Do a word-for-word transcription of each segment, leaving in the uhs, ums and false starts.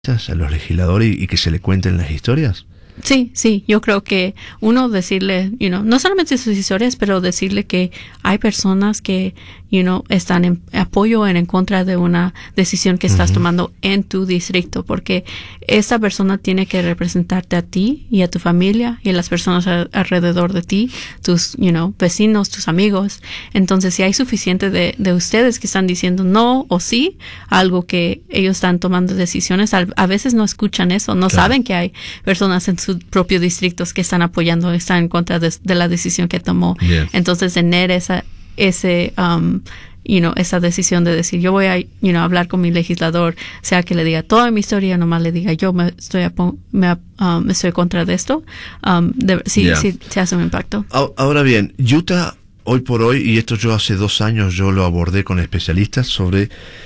a los legisladores y, y que se le cuenten las historias? Sí, sí, yo creo que uno decirle, you know, no solamente sus historias, pero decirle que hay personas que, you know, están en apoyo en, en contra de una decisión que estás uh-huh. tomando en tu distrito, porque esa persona tiene que representarte a ti y a tu familia y a las personas a, alrededor de ti, tus, you know, vecinos, tus amigos. Entonces, si hay suficiente de, de ustedes que están diciendo no o sí, algo que ellos están tomando decisiones, a, a veces no escuchan eso, no claro. saben que hay personas en sus propios distritos que están apoyando, están en contra de, de la decisión que tomó. Yeah. Entonces, tener esa, ese, um, you know, esa decisión de decir, yo voy a, you know, hablar con mi legislador, sea que le diga toda mi historia, nomás le diga, yo me estoy, me, um, estoy contra de esto, um, de, sí, yeah. sí, se hace un impacto. Ahora bien, Utah, hoy por hoy, y esto yo hace dos años yo lo abordé con especialistas sobre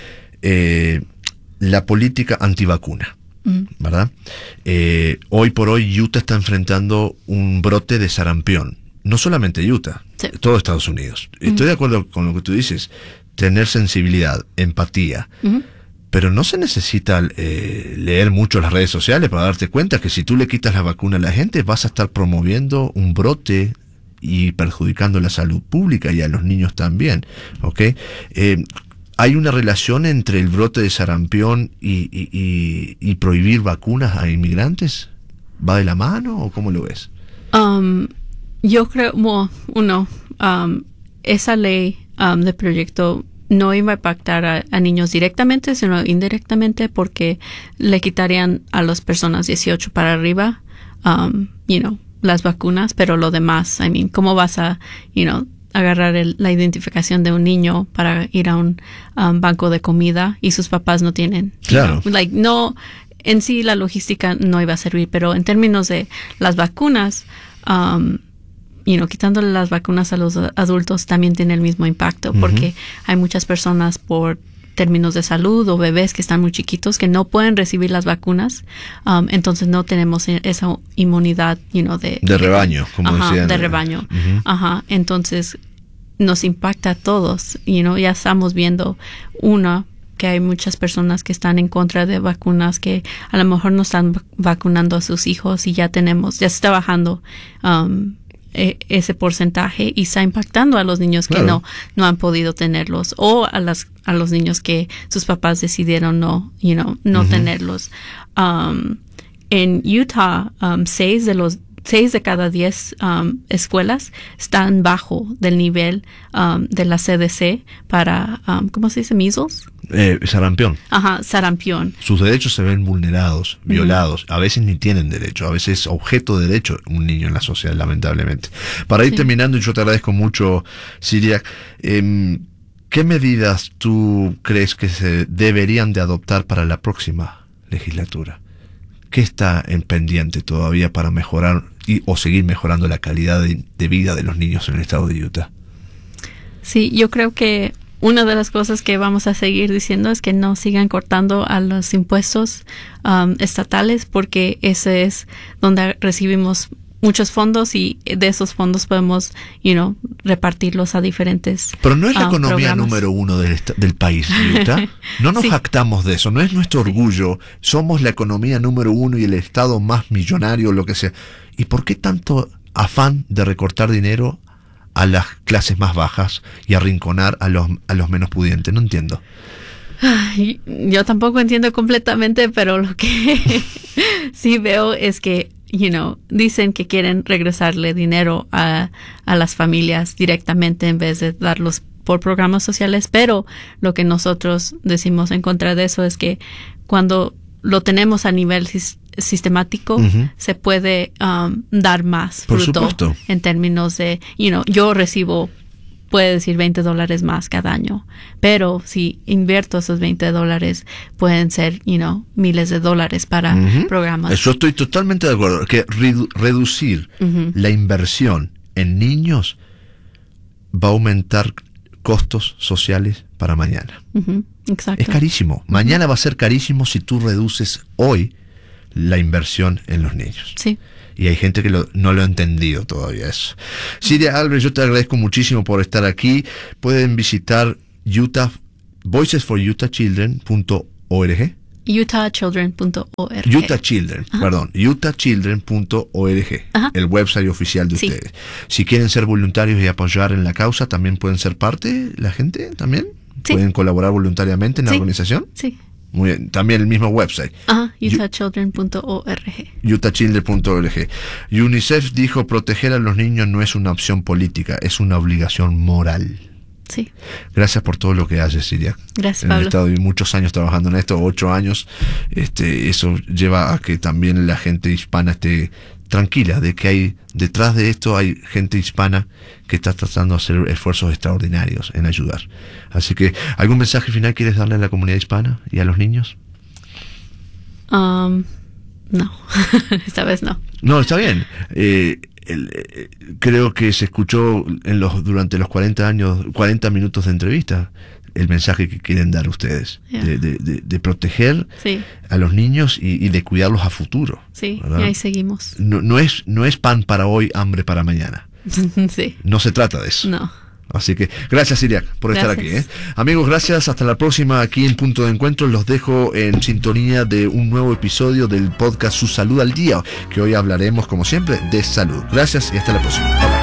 eh, la política antivacuna. ¿Verdad? Eh, hoy por hoy Utah está enfrentando un brote de sarampión. No solamente Utah, sí. todo Estados Unidos. Uh-huh. Estoy de acuerdo con lo que tú dices, tener sensibilidad, empatía, uh-huh. pero no se necesita eh, leer mucho las redes sociales para darte cuenta que si tú le quitas la vacuna a la gente vas a estar promoviendo un brote y perjudicando la salud pública y a los niños también. ¿Ok? Eh, ¿Hay una relación entre el brote de sarampión y, y, y, y prohibir vacunas a inmigrantes? ¿Va de la mano o cómo lo ves? Um, yo creo, bueno, uno, um, esa ley um, de proyecto no iba a impactar a, a niños directamente, sino indirectamente, porque le quitarían a las personas dieciocho para arriba, um, you know, las vacunas, pero lo demás, I mean, ¿cómo vas a, you know, agarrar el, la identificación de un niño para ir a un um, banco de comida y sus papás no tienen? Claro. You know, like, no, en sí la logística no iba a servir, pero en términos de las vacunas, um, you know, quitándole las vacunas a los adultos también tiene el mismo impacto, uh-huh. porque hay muchas personas por términos de salud o bebés que están muy chiquitos que no pueden recibir las vacunas, um, entonces no tenemos esa inmunidad, you know, de, de rebaño, como ajá, decían. de rebaño, uh-huh. ajá, entonces nos impacta a todos, you know, ya estamos viendo una que hay muchas personas que están en contra de vacunas, que a lo mejor no están vacunando a sus hijos y ya tenemos, ya se está bajando um, ese porcentaje y está impactando a los niños que claro. no no han podido tenerlos, o a las a los niños que sus papás decidieron no you know no uh-huh. tenerlos. Um, en Utah, um, seis de los seis de cada diez um, escuelas están bajo del nivel um, de la C D C para um, ¿cómo se dice? Measles. Eh, sarampión. Ajá, sarampión. Sus derechos se ven vulnerados, violados. Mm. A veces ni tienen derecho. A veces es objeto de derecho un niño en la sociedad, lamentablemente. Para ir sí. terminando, y yo te agradezco mucho, Siria, eh, ¿qué medidas tú crees que se deberían de adoptar para la próxima legislatura? ¿Qué está en pendiente todavía para mejorar y, o seguir mejorando la calidad de, de vida de los niños en el estado de Utah? Sí, yo creo que una de las cosas que vamos a seguir diciendo es que no sigan cortando a los impuestos um, estatales, porque ese es donde recibimos muchos fondos y de esos fondos podemos, you know, repartirlos a diferentes Pero no es la uh, economía programas. número uno del, del país, Utah. No nos sí. jactamos de eso, no es nuestro orgullo. Somos la economía número uno y el estado más millonario, lo que sea. ¿Y por qué tanto afán de recortar dinero a las clases más bajas y arrinconar a los, a los menos pudientes? No entiendo. Yo tampoco entiendo completamente, pero lo que sí veo es que, you know, dicen que quieren regresarle dinero a, a las familias directamente en vez de darlos por programas sociales, pero lo que nosotros decimos en contra de eso es que cuando lo tenemos a nivel sis- sistemático, uh-huh. se puede um, dar más por fruto supuesto. En términos de, you know, yo recibo, puede decir veinte dólares más cada año, pero si invierto esos veinte dólares, pueden ser, you know, miles de dólares para uh-huh. programas. Eso estoy totalmente de acuerdo, que redu- reducir uh-huh. la inversión en niños va a aumentar costos sociales para mañana. Uh-huh. Exacto. Es carísimo. Uh-huh. Mañana va a ser carísimo si tú reduces hoy la inversión en los niños. Sí. Y hay gente que lo, no lo ha entendido todavía eso. Siria Albrecht, yo te agradezco muchísimo por estar aquí. Pueden visitar Utah, voices for utah children punto org utah children punto org. Utah Children, Ajá. perdón, utah children punto org, Ajá. el website oficial de sí. ustedes. Si quieren ser voluntarios y apoyar en la causa, ¿también pueden ser parte la gente? ¿También? Sí. ¿Pueden colaborar voluntariamente en la sí. organización? Sí. Muy bien. También el mismo website. Ajá, utah children punto org. utah children punto org. UNICEF dijo, proteger a los niños no es una opción política, es una obligación moral. Sí. Gracias por todo lo que haces, Siria. Gracias, en Pablo. He estado muchos años trabajando en esto, ocho años. Este, eso lleva a que también la gente hispana esté tranquila de que hay detrás de esto hay gente hispana que está tratando de hacer esfuerzos extraordinarios en ayudar. Así que, ¿algún mensaje final quieres darle a la comunidad hispana y a los niños? Um, no, esta vez no. No, está bien. Eh, El, eh, creo que se escuchó en los durante los cuarenta años, cuarenta minutos de entrevista, el mensaje que quieren dar ustedes, yeah. de, de, de, de proteger sí. a los niños y, y de cuidarlos a futuro. Sí, ¿verdad? Y ahí seguimos. No, no es no es pan para hoy, hambre para mañana. Sí. No se trata de eso. No. Así que gracias, Siriac, por gracias. estar aquí. ¿eh? Amigos, gracias. Hasta la próxima aquí en Punto de Encuentro. Los dejo en sintonía de un nuevo episodio del podcast Su Salud al Día, que hoy hablaremos, como siempre, de salud. Gracias y hasta la próxima. Bye bye.